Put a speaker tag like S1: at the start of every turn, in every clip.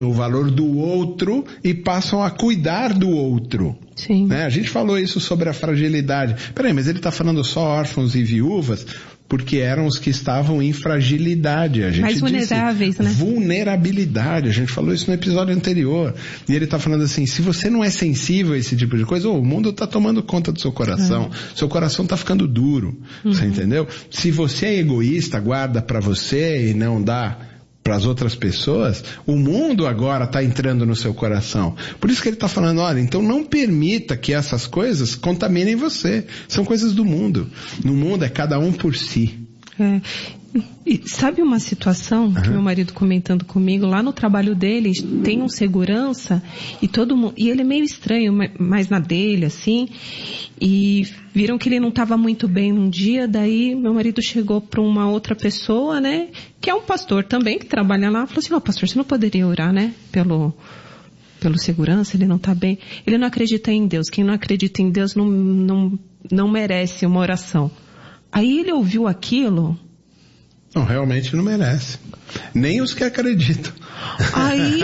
S1: o valor do outro e passam a cuidar do outro.
S2: Sim.
S1: Né? A gente falou isso sobre a fragilidade. Peraí, mas ele está falando só órfãos e viúvas, porque eram os que estavam em fragilidade. A gente
S2: mais vulneráveis,
S1: disse,
S2: né?
S1: Vulnerabilidade. A gente falou isso no episódio anterior. E ele está falando assim, se você não é sensível a esse tipo de coisa, o mundo está tomando conta do seu coração. Seu coração está ficando duro. Você entendeu? Se você é egoísta, guarda para você e não dá para as outras pessoas, o mundo agora está entrando no seu coração. Por isso que ele está falando, olha, então não permita que essas coisas contaminem você. São coisas do mundo. No mundo é cada um por si.
S2: E sabe uma situação que meu marido comentando comigo, lá no trabalho dele tem um segurança e todo mundo, e ele é meio estranho, mais na dele, assim, e viram que ele não estava muito bem num dia, daí meu marido chegou para uma outra pessoa, né, que é um pastor também, que trabalha lá, falou assim, pastor, você não poderia orar, né, pelo segurança, ele não está bem. Ele não acredita em Deus, quem não acredita em Deus não merece uma oração. Aí ele ouviu aquilo.
S1: Não, realmente não merece. Nem os que acreditam.
S2: Aí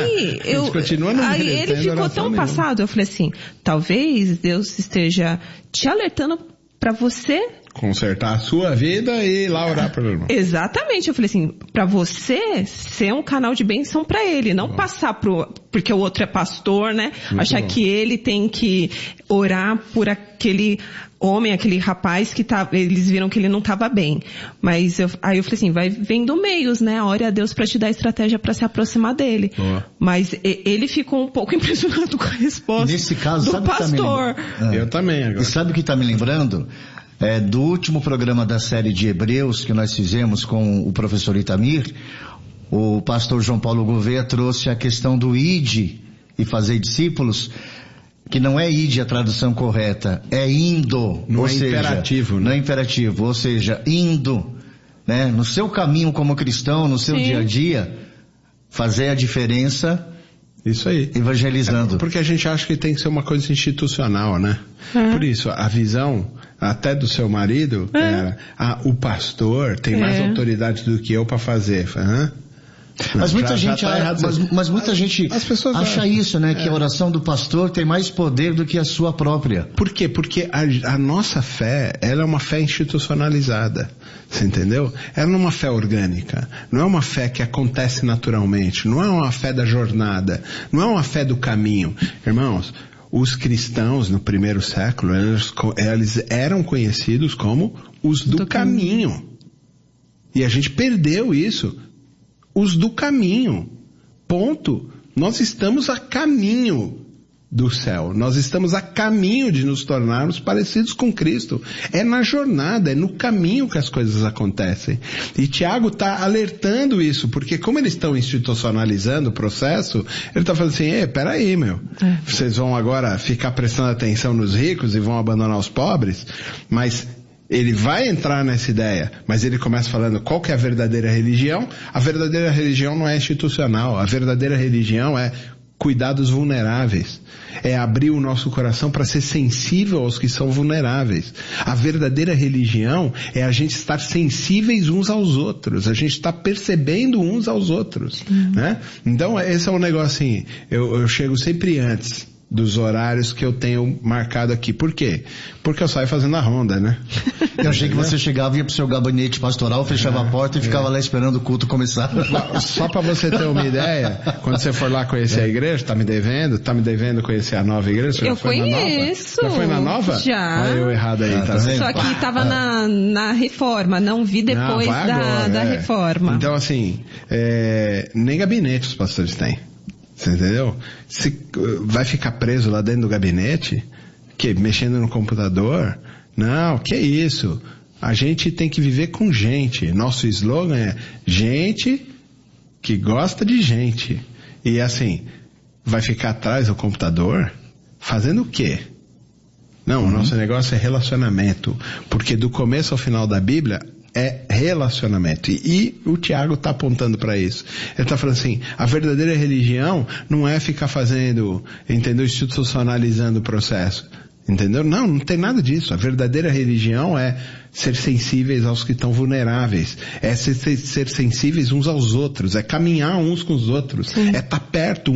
S2: ele ficou tão passado, eu falei assim, talvez Deus esteja te alertando para você
S1: consertar a sua vida e ir lá orar para o irmão.
S2: Exatamente, eu falei assim, para você ser um canal de bênção para ele, não passar porque o outro é pastor, né? Muito achar bom. Que ele tem que orar por aquele homem, aquele rapaz que eles viram que ele não estava bem. Mas aí eu falei assim, vai vendo meios, né? Ore a Deus para te dar estratégia para se aproximar dele. Boa. Mas ele ficou um pouco impressionado com a resposta nesse caso, do sabe pastor.
S1: Eu também agora.
S3: E sabe o que está me lembrando? Do último programa da série de Hebreus que nós fizemos com o professor Itamir, o pastor João Paulo Gouveia trouxe a questão do ide e fazer discípulos, que não é ide a tradução correta, é indo.
S1: Não
S3: ou
S1: é
S3: seja,
S1: imperativo, né?
S3: Não é imperativo, ou seja, indo, né? No seu caminho como cristão, no seu dia a dia, fazer a diferença.
S1: Isso aí.
S3: Evangelizando.
S1: Porque a gente acha que tem que ser uma coisa institucional, né? Por isso, a visão até do seu marido o pastor tem mais autoridade do que eu para fazer.
S3: Mas muita gente acha isso, né? Que a oração do pastor tem mais poder do que a sua própria.
S1: Por quê? Porque a nossa fé, ela é uma fé institucionalizada. Você entendeu? Ela não é uma fé orgânica. Não é uma fé que acontece naturalmente. Não é uma fé da jornada. Não é uma fé do caminho. Irmãos, os cristãos no primeiro século, eles eram conhecidos como os do caminho. E a gente perdeu isso. Os do caminho. Ponto. Nós estamos a caminho do céu. Nós estamos a caminho de nos tornarmos parecidos com Cristo. É na jornada, é no caminho que as coisas acontecem. E Tiago está alertando isso, porque como eles estão institucionalizando o processo, ele está falando assim, peraí, vocês vão agora ficar prestando atenção nos ricos e vão abandonar os pobres, mas ele vai entrar nessa ideia, mas ele começa falando qual que é a verdadeira religião. A verdadeira religião não é institucional, a verdadeira religião é cuidar dos vulneráveis, é abrir o nosso coração para ser sensível aos que são vulneráveis. A verdadeira religião é a gente estar sensíveis uns aos outros, a gente está percebendo uns aos outros, né? Então esse é um negócio assim, eu chego sempre antes dos horários que eu tenho marcado aqui. Por quê? Porque eu saio fazendo a ronda, né?
S3: Eu achei que você chegava, ia pro seu gabinete pastoral, fechava a porta e ficava lá esperando o culto começar.
S1: Só para você ter uma ideia, quando você for lá conhecer a igreja, tá me devendo conhecer a nova igreja?
S2: Eu conheço.
S1: Já foi na nova?
S2: Já.
S1: Olha eu errado aí, tá vendo?
S2: Só que tava na reforma, não vi depois da reforma.
S1: Então assim, nem gabinete os pastores têm. Você entendeu? Se vai ficar preso lá dentro do gabinete, mexendo no computador? Não, que isso? A gente tem que viver com gente. Nosso slogan é gente que gosta de gente. E assim, vai ficar atrás do computador? Fazendo o quê? Não, o nosso negócio é relacionamento. Porque do começo ao final da Bíblia é relacionamento. E o Tiago está apontando para isso. Ele está falando assim, a verdadeira religião não é ficar fazendo, entendeu, institucionalizando o processo. Entendeu? Não tem nada disso. A verdadeira religião é ser sensíveis aos que estão vulneráveis, é ser sensíveis uns aos outros, é caminhar uns com os outros, é estar perto